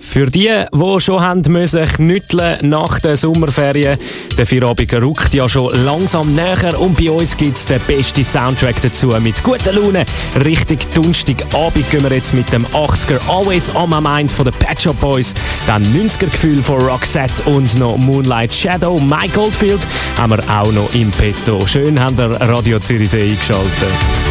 Für die schon haben müssen knütteln nach den Sommerferien, der Feierabend rückt ja schon langsam näher und bei uns gibt es den besten Soundtrack dazu. Mit guter Laune, richtig Donnerstagabend gehen wir jetzt mit dem 80er Always on My Mind von den Pet Shop Boys, dann 90er-Gefühl von Roxette und noch Moonlight Shadow. Mike Oldfield haben wir auch noch im Petto. Schön, habt ihr Radio Zürichsee eingeschaltet.